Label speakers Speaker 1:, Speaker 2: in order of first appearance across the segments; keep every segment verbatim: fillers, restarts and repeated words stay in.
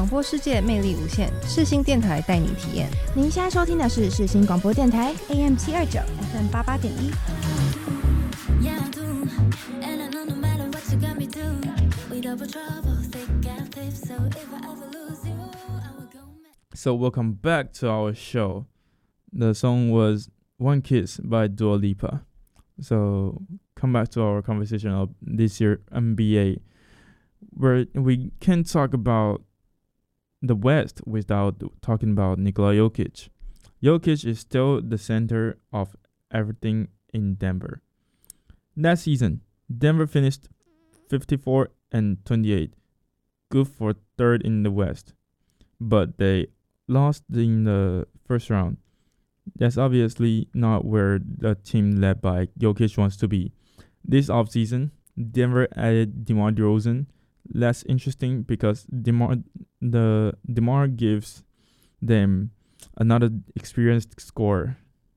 Speaker 1: 播世界魅力无限，世新电台带你体验。
Speaker 2: 您现在收听的是世新广播电台 A M 七二九 F M 八八点一。
Speaker 3: So welcome back to our show. The song was One Kiss by Dua Lipa. So come back to our conversation of this year N B A, where we can't talk about the West without talking about Nikola Jokic. Jokic is still the center of everything in Denver. That season, Denver finished fifty-four and twenty-eight, good for third in the West, but they lost in the first round. That's obviously not where the team led by Jokic wants to be. This offseason, Denver added DeMar DeRozan. Less interesting because DeMar, the, DeMar gives them another experienced scorer.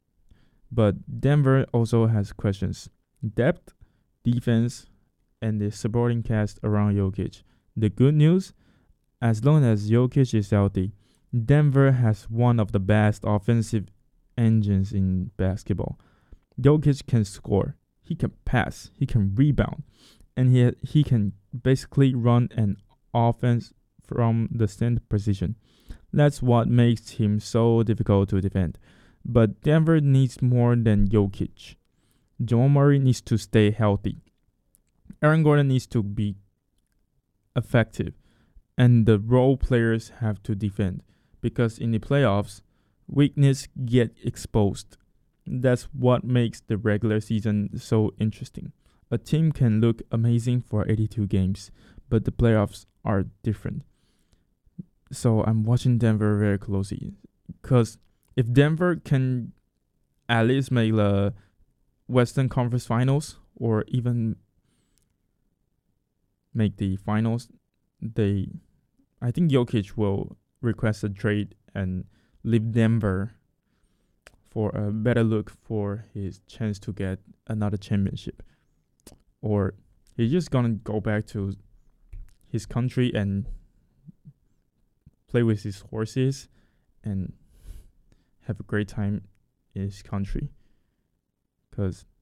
Speaker 3: But Denver also has questions. Depth, defense, and the supporting cast around Jokic. The good news, as long as Jokic is healthy, Denver has one of the best offensive engines in basketball. Jokic can score, he can pass, he can rebound, and he he can basically run an offense from the center position. That's what makes him so difficult to defend. But Denver needs more than Jokic. Jamal Murray needs to stay healthy. Aaron Gordon needs to be effective, and the role players have to defend. Because in the playoffs, weakness get exposed. That's what makes the regular season so interesting. A team can look amazing for eighty-two games, but the playoffs are different. So I'm watching Denver very closely. Because if Denver can at least make the Western Conference Finals or even make the finals, they, I think Jokic will request a trade and leave Denver for a better look for his chance to get another championship. Or he's just gonna go back to his country and play with his horses and have a great time in his country. Because